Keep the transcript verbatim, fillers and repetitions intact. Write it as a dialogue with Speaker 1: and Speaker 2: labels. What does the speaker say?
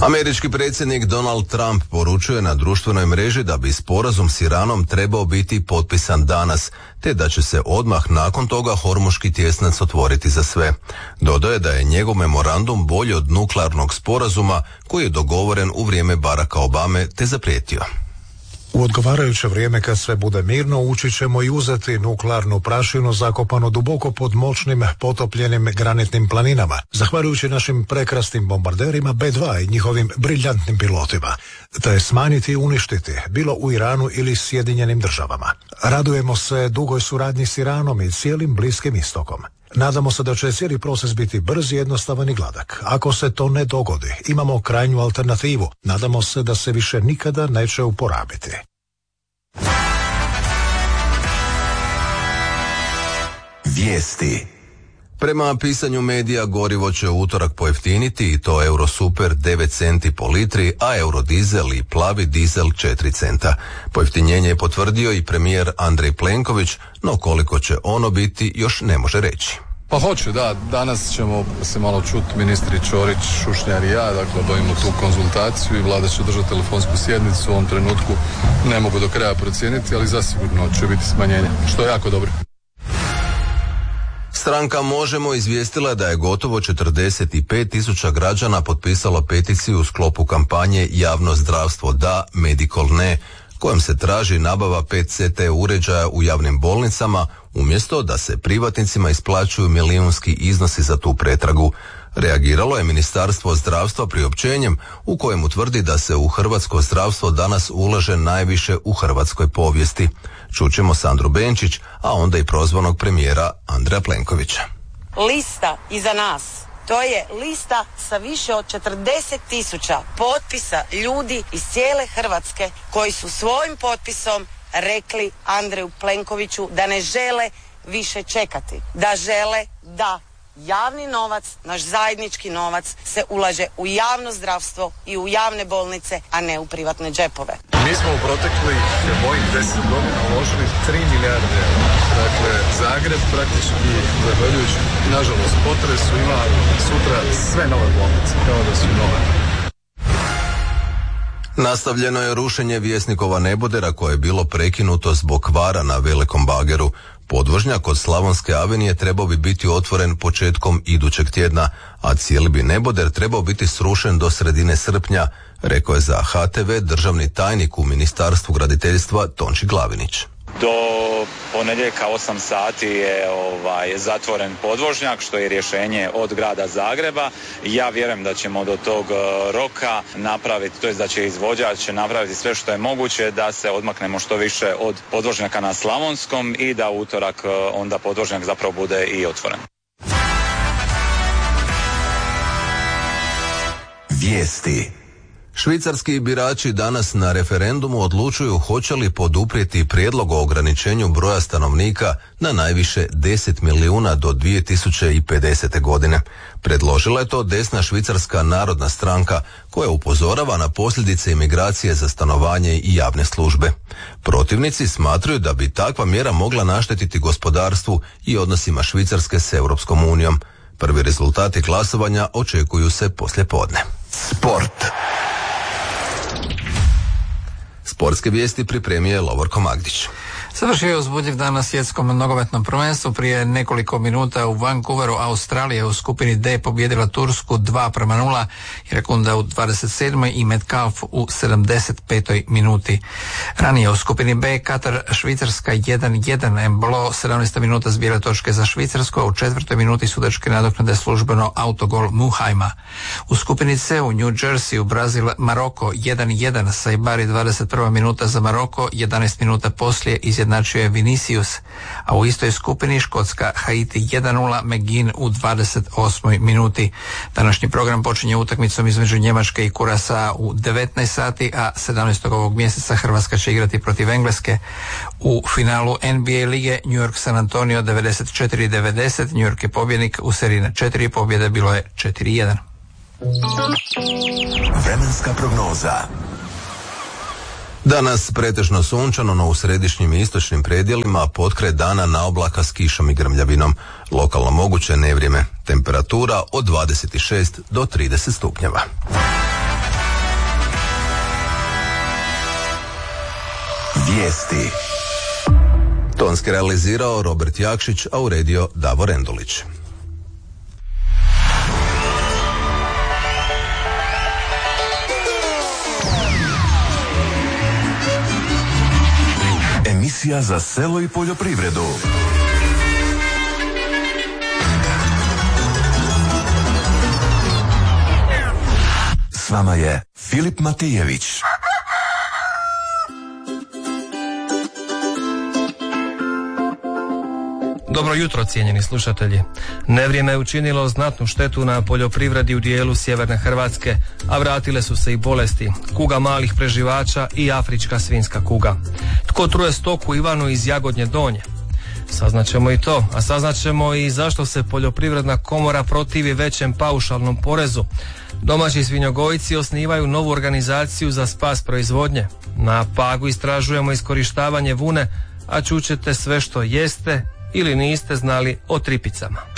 Speaker 1: Američki predsjednik Donald Trump poručuje na društvenoj mreži da bi sporazum s Iranom trebao biti potpisan danas, te da će se odmah nakon toga Hormuški tjesnac otvoriti za sve. Dodaje da je njegov memorandum bolji od nuklearnog sporazuma koji je dogovoren u vrijeme Baracka Obame, te zaprijetio:
Speaker 2: u odgovarajuće vrijeme kad sve bude mirno ući ćemo i uzeti nuklearnu prašinu zakopanu duboko pod moćnim potopljenim granitnim planinama, zahvaljujući našim prekrasnim bombarderima be dva i njihovim briljantnim pilotima, te smanjiti i uništiti, bilo u Iranu ili Sjedinjenim državama. Radujemo se dugoj suradnji s Iranom i cijelim Bliskim istokom. Nadamo se da će cijeli proces biti brz, jednostavan i gladak. Ako se to ne dogodi, imamo krajnju alternativu. Nadamo se da se više nikada neće uporabiti.
Speaker 1: Vijesti. Prema pisanju medija, gorivo će u utorak pojeftiniti i to Eurosuper devet centi po litri, a Eurodizel i plavi dizel četiri centa. Pojeftinjenje je potvrdio i premijer Andrej Plenković, no koliko će ono biti još ne može reći.
Speaker 3: Pa hoću, da. Danas ćemo se malo čuti ministri Ćorić, Šušnjar i ja, dakle obavimo tu konzultaciju i vlada će držati telefonsku sjednicu. U ovom trenutku ne mogu do kraja procijeniti, ali zasigurno će biti smanjenje, što je jako dobro.
Speaker 1: Stranka Možemo izvijestila da je gotovo četrdeset pet tisuća građana potpisalo peticiju u sklopu kampanje Javno zdravstvo da, Medical ne, kojom se traži nabava pet ce te uređaja u javnim bolnicama, umjesto da se privatnicima isplaćuju milijunski iznosi za tu pretragu. Reagiralo je Ministarstvo zdravstva priopćenjem u kojem utvrdi da se u hrvatsko zdravstvo danas ulaže najviše u hrvatskoj povijesti. Čućemo Sandru Benčić, a onda i prozvanog premijera Andreja Plenkovića.
Speaker 4: Lista iza nas, to je lista sa više od četrdeset tisuća potpisa ljudi iz cijele Hrvatske koji su svojim potpisom rekli Andreju Plenkoviću da ne žele više čekati, da žele da javni novac, naš zajednički novac, se ulaže u javno zdravstvo i u javne bolnice, a ne u privatne džepove.
Speaker 3: Mi smo u proteklih mojih deset godina uložili tri milijarde eura. Dakle, Zagreb praktički, zahvaljujući nažalost potresu, ima sutra sve nove bolnice, kao da su nove.
Speaker 1: Nastavljeno je rušenje Vjesnikova nebodera koje je bilo prekinuto zbog kvara na Velikom bageru. Podvožnjak kod Slavonske avenije trebao bi biti otvoren početkom idućeg tjedna, a cijeli bi neboder trebao biti srušen do sredine srpnja, rekao je za ha te ve državni tajnik u Ministarstvu graditeljstva Tonči Glavinić.
Speaker 5: Do ponedjeljka osam sati je ovaj, zatvoren podvožnjak, što je rješenje od grada Zagreba. Ja vjerujem da ćemo do tog roka napraviti, to jest da će izvođač napraviti sve što je moguće da se odmaknemo što više od podvožnjaka na Slavonskom i da utorak onda podvožnjak zapravo bude i otvoren.
Speaker 1: Vijesti. Švicarski birači danas na referendumu odlučuju hoće li poduprijeti prijedlog o ograničenju broja stanovnika na najviše deset milijuna do dvije tisuće pedesete. godine. Predložila je to desna Švicarska narodna stranka koja upozorava na posljedice imigracije za stanovanje i javne službe. Protivnici smatraju da bi takva mjera mogla naštetiti gospodarstvu i odnosima Švicarske s Europskom unijom. Prvi rezultati glasovanja očekuju se poslijepodne. Sport. Sportske vijesti pripremio je Lovorko Magdić.
Speaker 6: Završio je uzbudljiv dan na svjetskom nogometnom prvenstvu. Prije nekoliko minuta u Vancouveru Australija u skupini D pobijedila Tursku dva prema nula, Irakunda u dvadeset sedmoj i Metcalf u sedamdeset petoj minuti. Ranije u skupini B Katar Švicarska jedan jedan, Embolo sedamnaesta minuta zbijele točke za Švicarsku, a u četvrtoj minuti sudačke nadoknade službeno autogol Muhajma. U skupini C u New Jersey Brazil Maroko jedan jedan, Saibari dvadeset prva minuta za Maroko, jedanaest minuta poslije izjednačio je Vinicius, a u istoj skupini Škotska Haiti jedan nula, McGinn u dvadeset osmoj minuti. Današnji program počinje utakmicom između Njemačke i Kurasa u devetnaest sati, a sedamnaestog ovog mjeseca Hrvatska će igrati protiv Engleske. U finalu N B A lige New York San Antonio devedeset četiri devedeset, New York je pobjednik u seriji na četiri pobjede, bilo je četiri jedan.
Speaker 1: Vremenska prognoza. Danas pretežno sunčano, no u središnjim i istočnim predjelima potkraj dana na oblaka s kišom i grmljavinom. Lokalno moguće nevrijeme. Temperatura od dvadeset šest do trideset stupnjeva. Vijesti. Tonski realizirao Robert Jakšić, a uredio Davor Endulić. Emisija za selo i poljoprivredu. S vama je Filip Matijević.
Speaker 7: Dobro jutro, cijenjeni slušatelji. Nevrijeme je učinilo znatnu štetu na poljoprivredi u dijelu sjeverne Hrvatske, a vratile su se i bolesti, kuga malih preživača i afrička svinjska kuga. Tko truje stoku Ivanu iz Jagodnje Donje? Saznaćemo i to, a saznaćemo i zašto se Poljoprivredna komora protivi većem paušalnom porezu. Domaći svinjogojci osnivaju novu organizaciju za spas proizvodnje. Na Pagu istražujemo iskorištavanje vune, a čućete sve što jeste ili niste znali o tripicama.